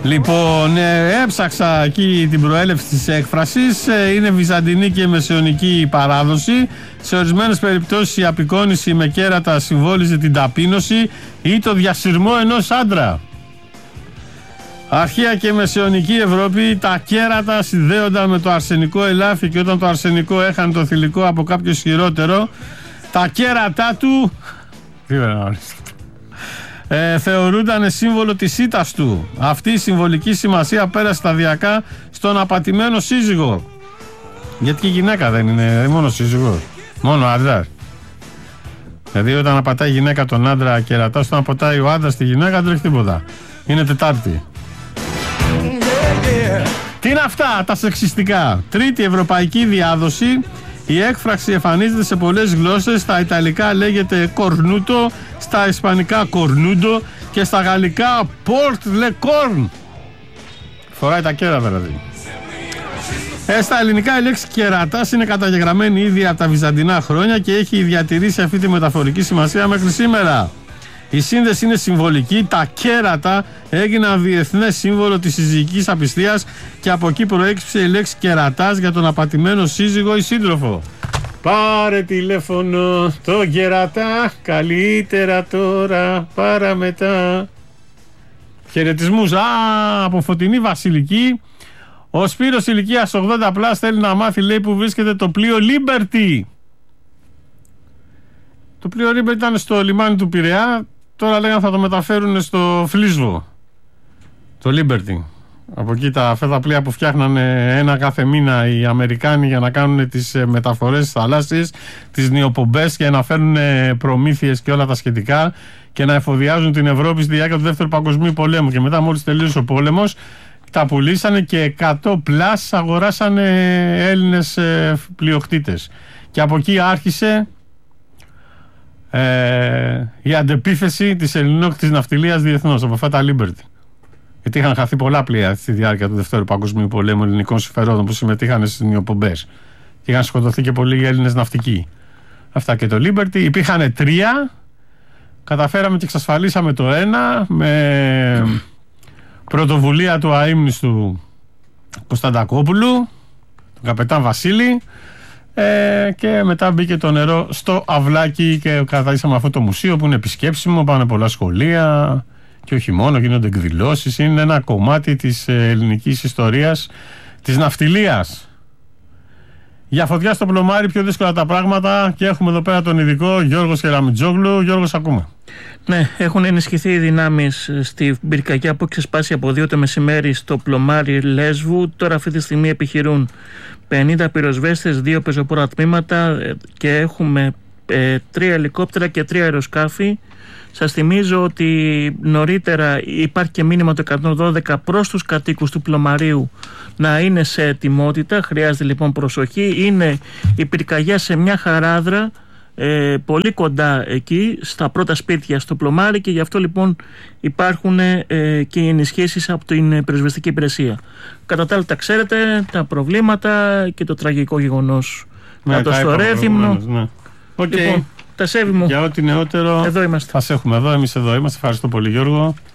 Λοιπόν, έψαξα εκεί την προέλευση της έκφρασης. Είναι βυζαντινή και μεσαιωνική παράδοση. Σε ορισμένες περιπτώσεις η απεικόνιση με κέρατα συμβόλιζε την ταπείνωση ή το διασυρμό ενός άντρα. Αρχαία και μεσαιωνική Ευρώπη τα κέρατα συνδέονταν με το αρσενικό ελάφι και όταν το αρσενικό έχανε το θηλυκό από κάποιο ισχυρότερο, τα κέρατά του θεωρούνταν σύμβολο της ήττας του. Αυτή η συμβολική σημασία πέρασε σταδιακά στον απατημένο σύζυγο. Γιατί η γυναίκα δεν είναι μόνο σύζυγος, μόνο άντρας. Δηλαδή όταν απατάει η γυναίκα τον άντρα κερατά, όταν απατάει ο άντρας τη γυναίκα δεν τρέχει τίποτα. Είναι Τετάρτη. Τι είναι αυτά τα σεξιστικά? Τρίτη ευρωπαϊκή διάδοση. Η έκφραξη εμφανίζεται σε πολλές γλώσσες. Στα ιταλικά λέγεται κορνούτο, στα ισπανικά κορνούντο και στα γαλλικά πορτ λε κόρν. Φοράει τα κέρατα δηλαδή. Στα ελληνικά η λέξη κερατάς είναι καταγεγραμμένη ήδη από τα βυζαντινά χρόνια και έχει διατηρήσει αυτή τη μεταφορική σημασία μέχρι σήμερα. Η σύνδεση είναι συμβολική, τα κέρατα έγιναν διεθνές σύμβολο της συζυγικής απιστίας και από εκεί προέκυψε η λέξη κερατάς για τον απατημένο σύζυγο ή σύντροφο. Πάρε τηλέφωνο το κερατά, καλύτερα τώρα παρά μετά. Χαιρετισμούς από Φωτεινή Βασιλική. Ο Σπύρος ηλικίας 80+ θέλει να μάθει, λέει, που βρίσκεται το πλοίο Liberty. Το πλοίο Liberty ήταν στο λιμάνι του Πειραιά. Τώρα λέγανε θα το μεταφέρουν στο Φλίσβο. Το Liberty. Από εκεί αυτά τα πλοία που φτιάχνανε ένα κάθε μήνα οι Αμερικάνοι για να κάνουν τις μεταφορές θαλάσσιες, τις νιοπομπές και να φέρνουν προμήθειες και όλα τα σχετικά και να εφοδιάζουν την Ευρώπη στη διάρκεια του Δεύτερου Παγκοσμίου Πολέμου. Και μετά, μόλις τελείωσε ο πόλεμος, τα πουλήσανε και 100+ αγοράσανε Έλληνες πλειοκτήτες. Και από εκεί άρχισε η αντεπίθεση της ελληνόκτητης ναυτιλίας διεθνώς από αυτά τα Liberty. Γιατί είχαν χαθεί πολλά πλοία στη διάρκεια του Δευτέρου Παγκοσμίου Πολέμου ελληνικών συμφερόντων που συμμετείχαν στις νιοπομπές. Και είχαν σκοτωθεί και πολλοί Έλληνες ναυτικοί. Αυτά και το Liberty. Υπήρχαν 3. Καταφέραμε και εξασφαλίσαμε το 1 με πρωτοβουλία του αείμνηστου Κωνσταντακόπουλου, τον καπετάν Βασίλη. Και μετά μπήκε το νερό στο αυλάκι και καταίσαμε αυτό το μουσείο που είναι επισκέψιμο, πάνε πολλά σχολεία και όχι μόνο, γίνονται εκδηλώσεις. Είναι ένα κομμάτι της ελληνικής ιστορίας της ναυτιλίας. Για φωτιά στο πλωμάρι πιο δύσκολα τα πράγματα και έχουμε εδώ πέρα τον ειδικό Γιώργο Κεραμιτζόγλου. Γιώργος, ακούμε. Ναι, έχουν ενισχυθεί οι δυνάμεις στη πυρκαγιά που έχει ξεσπάσει από 2 το μεσημέρι στο πλωμάρι Λέσβου. Τώρα αυτή τη στιγμή επιχειρούν 50 πυροσβέστες, 2 πεζοπόρα τμήματα και έχουμε 3 ελικόπτερα και 3 αεροσκάφη. Σας θυμίζω ότι νωρίτερα υπάρχει και μήνυμα το 112 προς τους κατοίκους του πλωμαρίου να είναι σε ετοιμότητα. Χρειάζεται λοιπόν προσοχή. Είναι η πυρκαγιά σε μια χαράδρα πολύ κοντά εκεί στα πρώτα σπίτια στο πλωμάρι και γι' αυτό λοιπόν υπάρχουν και οι ενισχύσεις από την πυροσβεστική υπηρεσία. Κατά τα άλλα τα ξέρετε, τα προβλήματα και το τραγικό γεγονός στο Ρέθυμνο. Ναι. Okay. Λοιπόν, τα σέβη μου. Για ό,τι νεότερο εδώ είμαστε. Θα σε έχουμε εδώ, εμείς εδώ είμαστε. Ευχαριστώ πολύ, Γιώργο.